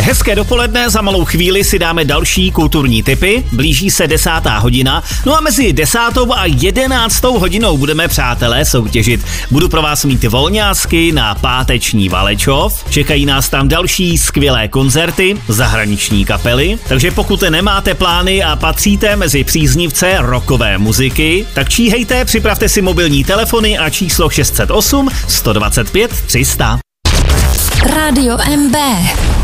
Hezké dopoledne, za malou chvíli si dáme další kulturní tipy, blíží se 10. hodina, no a mezi 10. a 11. hodinou budeme, přátelé, soutěžit. Budu pro vás mít volňásky na páteční Valečov, čekají nás tam další skvělé koncerty, zahraniční kapely, takže pokud nemáte plány a patříte mezi příznivce rockové muziky, tak číhejte, připravte si mobilní telefony a číslo 608 125 300. Rádio MB.